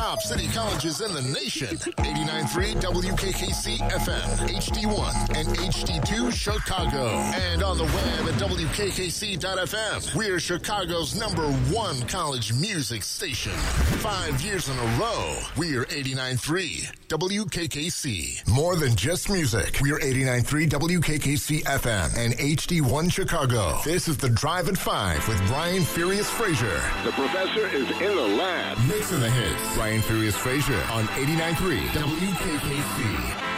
top city colleges in the nation. 89.3 WKKC FM, HD1 and HD2 Chicago. And on the web at WKKC.FM. We're Chicago's #1 college music station. 5 years in a row. We're 89.3 WKKC. More than just music. We're 89.3 WKKC FM and HD1 Chicago. This is the Drive at 5 with Brian Furious Frazier. The professor is in the lab. Mixing the hits. Brian Furious Frazier on 89.3 WKKC.